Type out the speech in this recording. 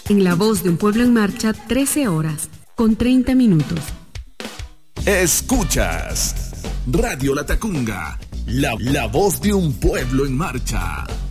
En La Voz de un Pueblo en Marcha, 13 horas, con 30 minutos. Escuchas Radio La Tacunga, la voz de un pueblo en marcha.